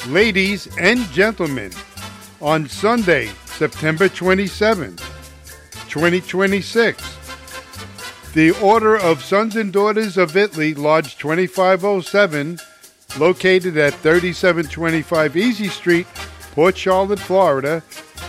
Ladies and gentlemen, on Sunday, September 27th, 2026, the Order of Sons and Daughters of Italy, Lodge 2507, located at 3725 Easy Street, Port Charlotte, Florida,